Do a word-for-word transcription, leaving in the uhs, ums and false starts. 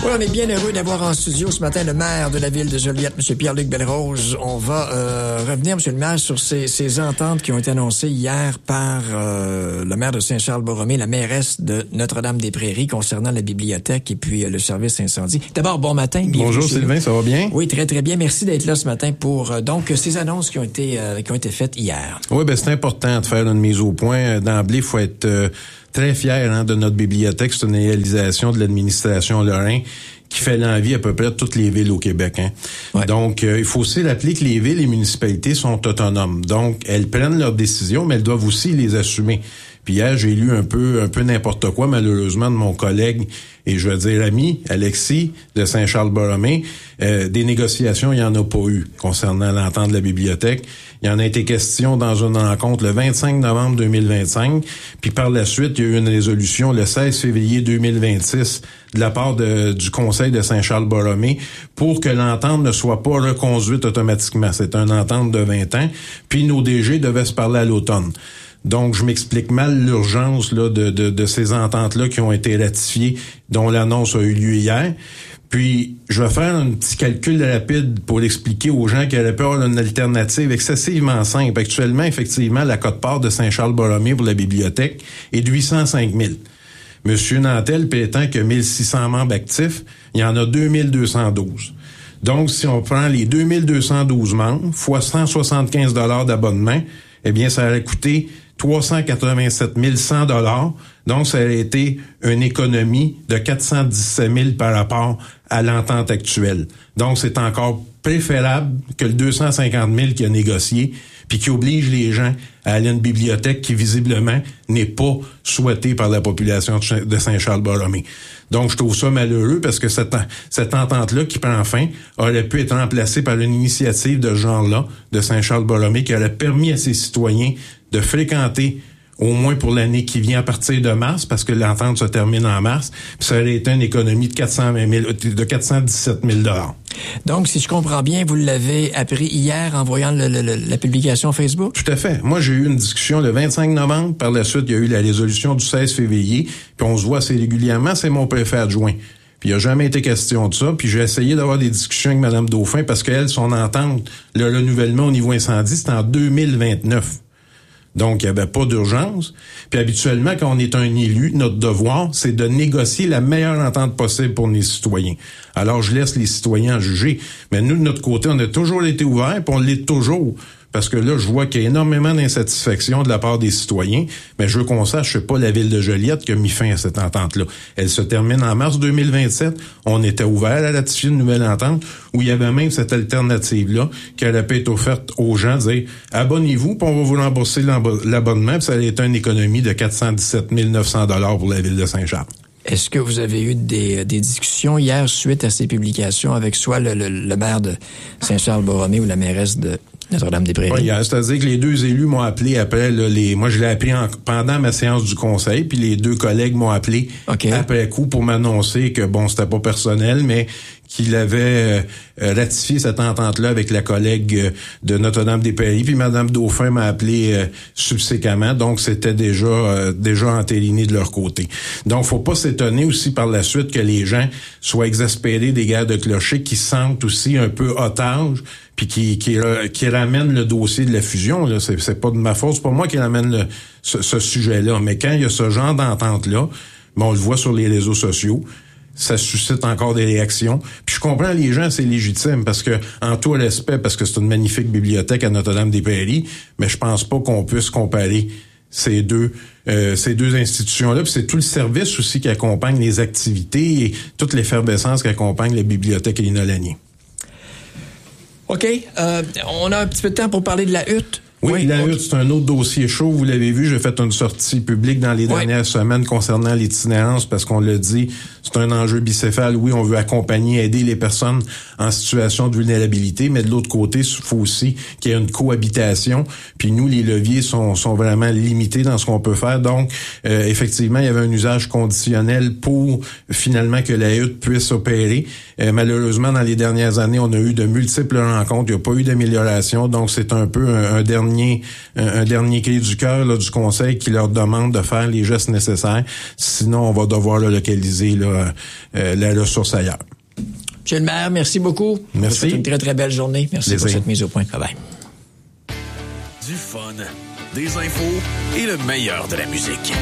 Oui, on est bien heureux d'avoir en studio ce matin le maire de la ville de Joliette, M. Pierre-Luc Belrose. On va euh, revenir, M. le maire, sur ces, ces ententes qui ont été annoncées hier par euh, le maire de Saint-Charles-Borromée, la mairesse de Notre-Dame-des-Prairies concernant la bibliothèque et puis euh, le service incendie. D'abord, bon matin. Bonjour Sylvain, ça va bien? Oui, très très bien. Merci d'être là ce matin pour euh, donc ces annonces qui ont été euh, qui ont été faites hier. Oui, ben c'est important de faire une mise au point. D'emblée, il faut être euh, très fier hein, de notre bibliothèque. C'est une réalisation de l'administration Lorrain qui fait l'envie à peu près de toutes les villes au Québec. Hein. Ouais. Donc, euh, il faut aussi rappeler que les villes et municipalités sont autonomes. Donc, elles prennent leurs décisions, mais elles doivent aussi les assumer. Puis hier, j'ai lu un peu un peu n'importe quoi, malheureusement, de mon collègue, et je veux dire ami, Alexis, de Saint-Charles-Borromée. Euh, des négociations, il n'y en a pas eu concernant l'entente de la bibliothèque. Il y en a été question dans une rencontre le vingt-cinq novembre deux mille vingt-cinq. Puis par la suite, il y a eu une résolution le seize février deux mille vingt-six de la part de, du Conseil de Saint-Charles-Borromée pour que l'entente ne soit pas reconduite automatiquement. C'est une entente de vingt ans. Puis nos D G devaient se parler à l'automne. Donc, je m'explique mal l'urgence là de, de, de ces ententes-là qui ont été ratifiées, dont l'annonce a eu lieu hier. Puis, je vais faire un petit calcul rapide pour l'expliquer aux gens qui auraient peur d'une alternative excessivement simple. Actuellement, effectivement, la quote-part de Saint-Charles-Borromée pour la bibliothèque est de huit cent cinq mille. Monsieur Nantel prétend que mille six cents membres actifs, il y en a deux mille deux cent douze. Donc, si on prend les deux mille deux cent douze membres fois cent soixante-quinze dollars d'abonnement, eh bien, ça aurait coûté trois cent quatre-vingt-sept mille cent dollars. Donc, ça aurait été une économie de quatre cent dix-sept mille par rapport à l'entente actuelle. Donc, c'est encore préférable que le deux cent cinquante mille qui a négocié, puis qui oblige les gens à aller à une bibliothèque qui, visiblement, n'est pas souhaitée par la population de Saint-Charles-Borromée. Donc, je trouve ça malheureux parce que cette, cette entente-là qui prend fin aurait pu être remplacée par une initiative de ce genre-là, de Saint-Charles-Borromée, qui aurait permis à ses citoyens de fréquenter au moins pour l'année qui vient à partir de mars, parce que l'entente se termine en mars, puis ça aurait été une économie de quatre cent vingt mille, de quatre cent dix-sept mille dollars. Donc, si je comprends bien, vous l'avez appris hier en voyant le, le, la publication Facebook? Tout à fait. Moi, j'ai eu une discussion le vingt-cinq novembre. Par la suite, il y a eu la résolution du seize février, puis on se voit assez régulièrement. C'est mon préfet adjoint. Puis il n'a jamais été question de ça. Puis j'ai essayé d'avoir des discussions avec Mme Dauphin parce qu'elle, son entente, le renouvellement au niveau incendie, c'était en deux mille vingt-neuf. Donc, il n'y avait pas d'urgence. Puis habituellement, quand on est un élu, notre devoir, c'est de négocier la meilleure entente possible pour les citoyens. Alors, je laisse les citoyens juger. Mais nous, de notre côté, on a toujours été ouverts, puis on l'est toujours. Parce que là, je vois qu'il y a énormément d'insatisfaction de la part des citoyens, mais je veux qu'on sache, c'est pas la ville de Joliette qui a mis fin à cette entente-là. Elle se termine en mars deux mille vingt-sept. On était ouvert à ratifier une nouvelle entente où il y avait même cette alternative-là qui aurait pu être offerte aux gens, dire abonnez-vous, puis on va vous rembourser l'abonnement, puis ça allait être une économie de quatre cent dix-sept mille neuf cents dollars pour la ville de Saint-Charles. Est-ce que vous avez eu des, des discussions hier suite à ces publications avec soit le, le, le maire de Saint-Charles-Borromée ou la mairesse de Notre-Dame-des-Prairies? Oui, c'est-à-dire que les deux élus m'ont appelé après, là, les, moi je l'ai appelé en, pendant ma séance du conseil, puis les deux collègues m'ont appelé okay. après coup pour m'annoncer que bon, c'était pas personnel, mais qu'il avait euh, ratifié cette entente-là avec la collègue euh, de Notre-Dame-des-Prairies, puis Mme Dauphin m'a appelé euh, subséquemment, donc c'était déjà euh, déjà entériné de leur côté. Donc, faut pas s'étonner aussi par la suite que les gens soient exaspérés des guerres de clocher, qui se sentent aussi un peu otages, puis qui, qui qui ramènent le dossier de la fusion. Là, c'est, c'est pas de ma faute, c'est pas moi qui ramène le, ce, ce sujet-là, mais quand il y a ce genre d'entente-là, ben, on le voit sur les réseaux sociaux, ça suscite encore des réactions. Puis je comprends les gens, c'est légitime, parce que, en tout respect, parce que c'est une magnifique bibliothèque à Notre-Dame-des-Prairies, mais je pense pas qu'on puisse comparer ces deux euh, ces deux institutions-là. Puis c'est tout le service aussi qui accompagne les activités et toute l'effervescence qui accompagne la bibliothèque Elina Lanier. OK. Euh, on a un petit peu de temps pour parler de la hutte. Oui, oui, la okay. hutte, c'est un autre dossier chaud. Vous l'avez vu, j'ai fait une sortie publique dans les dernières oui. semaines concernant l'itinérance parce qu'on l'a dit, c'est un enjeu bicéphale. Oui, on veut accompagner, aider les personnes en situation de vulnérabilité, mais de l'autre côté, il faut aussi qu'il y ait une cohabitation. Puis nous, les leviers sont, sont vraiment limités dans ce qu'on peut faire. Donc, euh, effectivement, il y avait un usage conditionnel pour finalement que la hutte puisse opérer. Euh, malheureusement, dans les dernières années, on a eu de multiples rencontres. Il n'y a pas eu d'amélioration. Donc, c'est un peu un, un dernier Un, un dernier cri du cœur là, du conseil qui leur demande de faire les gestes nécessaires. Sinon, on va devoir là, localiser là, euh, euh, la ressource ailleurs. Monsieur le maire, merci beaucoup. Merci. C'est une très, très belle journée. Merci Plaisir. pour cette mise au point de travail. Du fun, des infos et le meilleur de la musique.